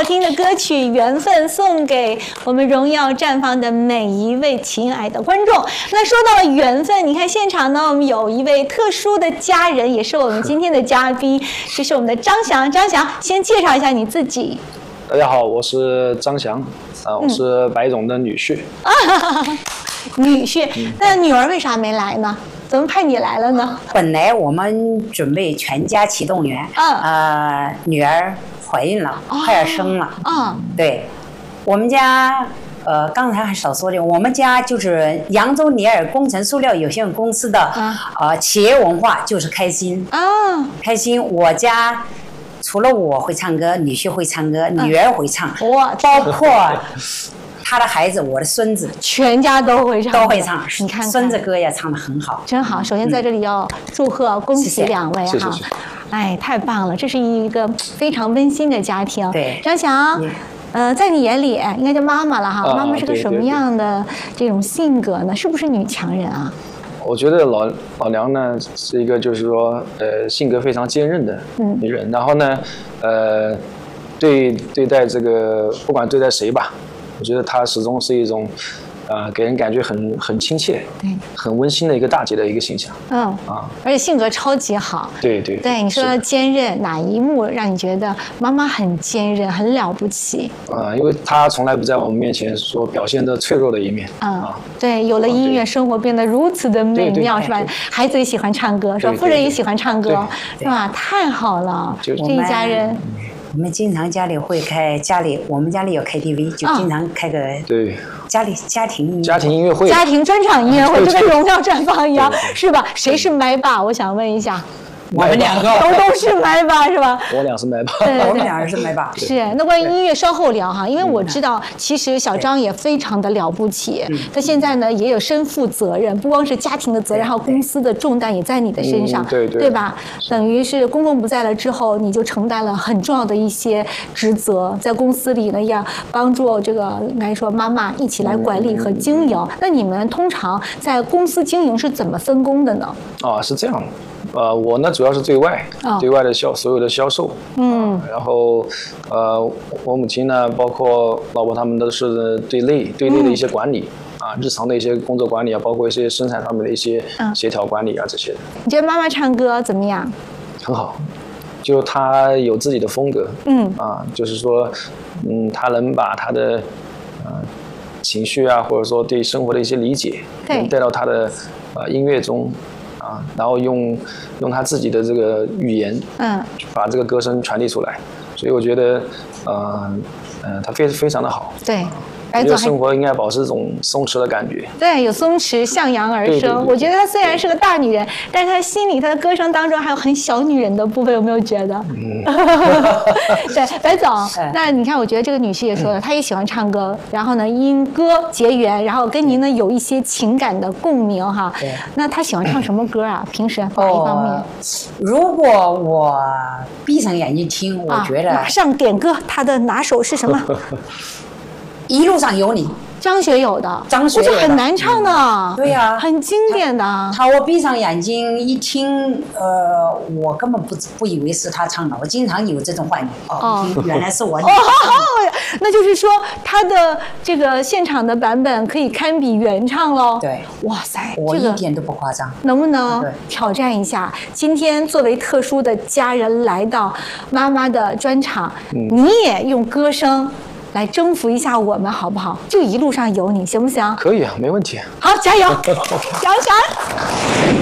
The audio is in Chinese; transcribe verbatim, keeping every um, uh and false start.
听的歌曲《缘分》送给我们荣耀绽放的每一位亲爱的观众。那说到了缘分，你看现场呢，我们有一位特殊的家人，也是我们今天的嘉宾，这是我们的张翔。张翔，先介绍一下你自己。 大家好，我是张翔，啊，我是白总的女婿。 嗯、女婿，那女儿为啥没来呢？怎么派你来了呢？ 本来我们准备全家启动员， 嗯， 呃，女儿怀孕了，快要生了， 嗯， 对，我们家。呃，刚才还少说的，我们家就是扬州尼尔工程塑料有限公司的，啊、呃，企业文化就是开心啊，开心。我家除了我会唱歌，女婿会唱歌，女儿会唱， 哇、嗯， 包括他的孩子，我的孙子， 全家都会唱， 都会唱。 你看看， 孙子歌也唱得很好， 真好。首先在这里要祝贺、嗯、恭喜两位哈，哎，太棒了，这是一个非常温馨的家庭。 对， 张翔。呃，在你眼里应该叫妈妈了哈， 啊、 妈妈是个什么样的这种性格呢？是不是女强人啊？ 我觉得老老娘呢是一个就是说呃性格非常坚韧的女人，嗯、然后呢呃对对待这个不管对待谁吧，我觉得她始终是一种。呃，给人感觉很很亲切，对，很温馨的一个大姐的一个形象。嗯啊， 而且性格超级好。 对对对，你说坚韧，哪一幕让你觉得妈妈很坚韧，很了不起？ 啊、呃，因为她从来不在我们面前说表现的脆弱的一面。嗯啊， 对，有了音乐，生活变得如此的美妙，是吧？孩子也喜欢唱歌，是吧？夫人也喜欢唱歌，是吧？太好了，这一家人。 我们经常家里会开，家里我们家里有 K T V， 就经常开个对家里家庭音乐家庭音乐会、 家庭专场音乐会，就跟荣耀绽放一样，是吧？谁是麦霸？我想问一下。 我们两个都都是麦霸是吧？ 我俩是麦霸， 对对对， 我们俩人是麦霸。 是，那关于音乐稍后聊哈，因为我知道其实小张也非常的了不起，他现在呢也有身负责任，不光是家庭的责任，还有公司的重担也在你的身上， 嗯、对对， 对吧？等于是公公不在了之后，你就承担了很重要的一些职责，在公司里呢要帮助这个应该说妈妈一起来管理和经营。嗯、那你们通常在公司经营是怎么分工的呢？ 啊，是这样的。呃，我呢主要是对外，哦、对外的销所有的销售，嗯、呃，然后，呃，我母亲呢，包括老婆他们都是对内对内的一些管理，嗯、啊，日常的一些工作管理啊，包括一些生产上面的一些协调管理啊、嗯、这些的。 你觉得妈妈唱歌怎么样？ 很好，就她有自己的风格，嗯，啊，就是说，嗯，她能把她的，呃，情绪啊，或者说对生活的一些理解，能带到她的呃音乐中。啊，然后用用他自己的这个语言，嗯，把这个歌声传递出来，所以我觉得，呃，呃，他非非常的好。 对。 我觉得生活应该保持这种松弛的感觉。 对，有松弛，向阳而生。对对对对，我觉得她虽然是个大女人，但是她心里，她的歌声当中还有很小女人的部分，有没有觉得？嗯。对，白总，那你看，我觉得这个女士也说了，她也喜欢唱歌，然后呢，因歌结缘，然后跟您呢有一些情感的共鸣哈。对。那她喜欢唱什么歌啊？平时哪一方面？ 哦，如果我闭上眼睛听，我觉得、 啊、马上点歌，她的拿手是什么？ 一路上有你， 张学友的， 张学友的很难唱的，嗯、 对呀、啊， 很经典的。 他我闭上眼睛一听，呃，我根本不不以为是他唱的，我经常有这种幻觉，哦，原来是我。哦， 那就是说他的这个现场的版本可以堪比原唱喽。 对， 哇塞， 我一点都不夸张。 能不能挑战一下？今天作为特殊的家人来到妈妈的专场，嗯、你也用歌声。来征服一下我们好不好？就一路上有你，行不行？ 可以啊，没问题。 好，加油，杨翔。